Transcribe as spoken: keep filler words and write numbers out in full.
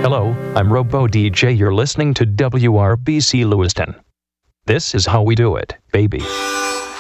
Hello, I'm Robo D J. You're listening to W R B C Lewiston. This is how we do it, baby.